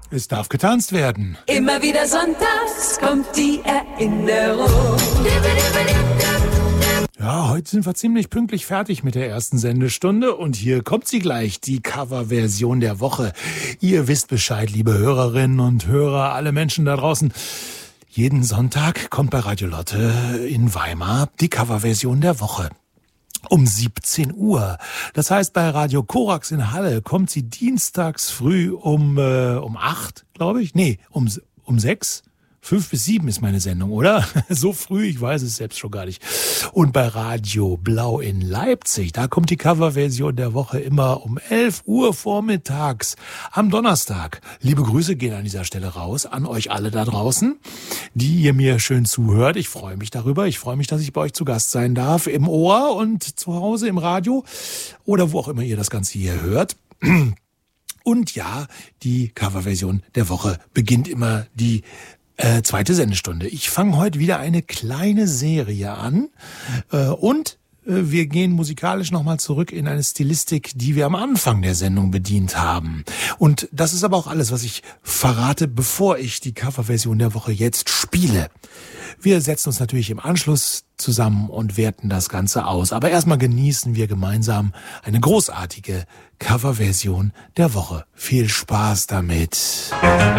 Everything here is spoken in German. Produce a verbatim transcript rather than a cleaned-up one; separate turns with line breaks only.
Es darf getanzt werden.
Immer wieder sonntags kommt die Erinnerung.
Ja, heute sind wir ziemlich pünktlich fertig mit der ersten Sendestunde und hier kommt sie gleich, die Coverversion der Woche. Ihr wisst Bescheid, liebe Hörerinnen und Hörer, alle Menschen da draußen. Jeden Sonntag kommt bei Radio Lotte in Weimar die Coverversion der Woche. Um siebzehn Uhr. Das heißt, bei Radio Korax in Halle kommt sie dienstags früh um äh, um acht, glaube ich. Nee, um um sechs. Fünf bis sieben ist meine Sendung, oder? So früh, ich weiß es selbst schon gar nicht. Und bei Radio Blau in Leipzig, da kommt die Coverversion der Woche immer um elf Uhr vormittags am Donnerstag. Liebe Grüße gehen an dieser Stelle raus an euch alle da draußen, die ihr mir schön zuhört. Ich freue mich darüber. Ich freue mich, dass ich bei euch zu Gast sein darf, im Ohr und zu Hause im Radio oder wo auch immer ihr das Ganze hier hört. Und ja, die Coverversion der Woche beginnt immer die Äh, zweite Sendestunde. Ich fange heute wieder eine kleine Serie an äh, und äh, wir gehen musikalisch nochmal zurück in eine Stilistik, die wir am Anfang der Sendung bedient haben. Und das ist aber auch alles, was ich verrate, bevor ich die Coverversion der Woche jetzt spiele. Wir setzen uns natürlich im Anschluss zusammen und werten das Ganze aus. Aber erstmal genießen wir gemeinsam eine großartige Coverversion der Woche. Viel Spaß damit.